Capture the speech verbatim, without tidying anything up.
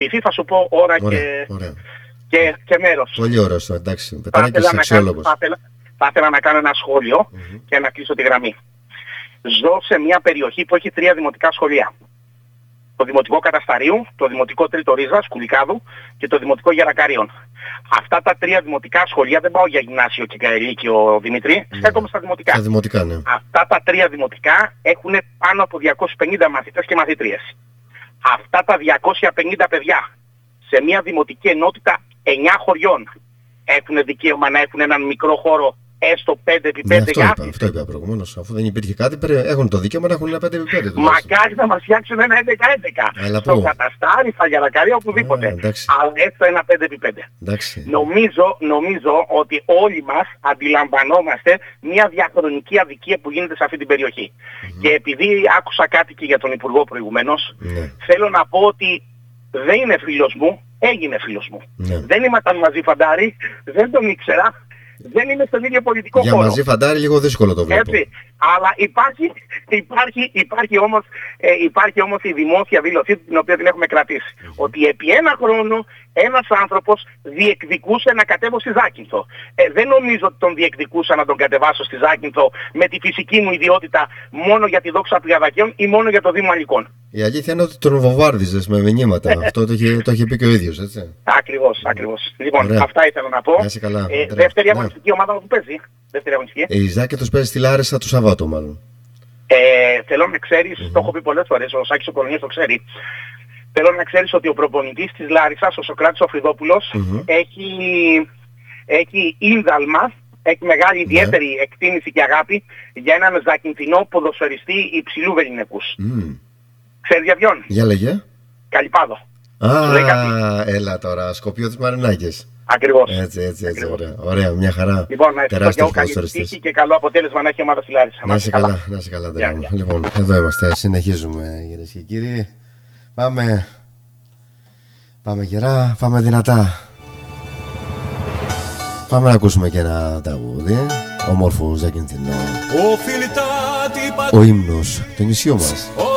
Θα σου πω ώρα ωραία, και, ωραία. και, και μέρος. Πολύ ωραίο αυτό, εντάξει. Πετράκης αξιόλογος. Θα, θα ήθελα να κάνω ένα σχόλιο mm-hmm. και να κλείσω τη γραμμή. Ζω σε μια περιοχή που έχει τρία δημοτικά σχολεία. Το Δημοτικό Κατασταρίου, το Δημοτικό Τρίτο Ρίζας, Κουλικάδου και το Δημοτικό Γερακαρίων. Αυτά τα τρία δημοτικά σχολεία, δεν πάω για γυμνάσιο και λύκειο, Δημήτρη, mm. στέκομαι στα δημοτικά. Στα δημοτικά, ναι. Αυτά τα τρία δημοτικά έχουν πάνω από διακόσιους πενήντα μαθητές και μαθήτριες. Αυτά τα διακόσια πενήντα παιδιά σε μια δημοτική ενότητα εννιά χωριών έχουν δικαίωμα να έχουν έναν μικρό χώρο έστω πέντε επί πέντε. Ναι, αυτό, είπα, αυτό είπα προηγουμένως. Αφού δεν υπήρχε κάτι, έχουν το δικαίωμα να έχουν ένα πέντε επί πέντε. Μακάρι να μας φτιάξουν ένα έντεκα έντεκα. Στο Καταστάρι, στα Γερακαρία, οπουδήποτε. Α, αλλά έστω ένα πέντε επί πέντε. Νομίζω, νομίζω ότι όλοι μας αντιλαμβανόμαστε μια διαχρονική αδικία που γίνεται σε αυτή την περιοχή. Mm-hmm. Και επειδή άκουσα κάτι και για τον Υπουργό προηγουμένως, mm-hmm. θέλω να πω ότι δεν είναι φίλος μου, έγινε φίλος μου. Mm-hmm. Δεν ήμασταν μαζί Φαντάρι, δεν τον ήξερα. Δεν είναι στον ίδιο πολιτικό για χώρο. Για μαζί Φαντάρι λίγο δύσκολο το βλέπω. Έτσι. Αλλά υπάρχει, υπάρχει, υπάρχει, όμως, ε, υπάρχει όμως η δημόσια δήλωσή την οποία την έχουμε κρατήσει. Mm-hmm. Ότι επί ένα χρόνο ένας άνθρωπος διεκδικούσε να κατέβω στη Ζάκυνθο. Ε, δεν νομίζω ότι τον διεκδικούσα να τον κατεβάσω στη Ζάκυνθο με τη φυσική μου ιδιότητα μόνο για τη δόξα Πηγαδακίων ή μόνο για το Δήμο Αλικών. Η αλήθεια είναι ότι τον βομβάρδιζες με μηνύματα. Αυτό το είχε, το είχε πει και ο ίδιος, έτσι. Ακριβώς, ακριβώς. Λοιπόν, ωραία. Αυτά ήθελα να πω. Καλά, ε, δεύτερη αγωνιστική ναι. ομάδα που παίζει. Δεύτερη αγωνιστική. Ε, η Ζάκυνθος παίζει στη Λάρισα το Σαββάτο, μάλλον. Ε, θέλω να ξέρεις, mm-hmm. το έχω πει πολλές φορές, ο Σάκης ο Κολονιός το ξέρει. Θέλω να ξέρεις ότι ο προπονητής της Λάρισσας, ο Σωκράτης ο Φρυδόπουλος, mm-hmm. έχει, έχει ίνδαλμα, έχει μεγάλη ιδιαίτερη yeah. εκτίμηση και αγάπη για έναν Ζακυνθινό ποδοσφαιριστή υψηλού βεληνικούς. Mm. Ξέρεις για ποιον? Για λέγε. Καλυπάδο. Α, έλα τώρα, Σκοπείο της Μαρινάκης. Ακριβώς. Έτσι, έτσι, έτσι. Ωραία, ωραία, μια χαρά. Λοιπόν, να ευχαριστώ και καλή τύχη και καλό αποτέλεσμα να έχει η ομάδα στη Λάρισα. Να είσαι καλά, να είσαι καλά. Yeah, yeah. Λοιπόν, εδώ είμαστε, συνεχίζουμε κυρίες και κύριοι. Πάμε, πάμε γερά, πάμε δυνατά. Πάμε να ακούσουμε και ένα τραγούδι, όμορφο Ζακυνθινό. Ο ύμνος του νησιού μας.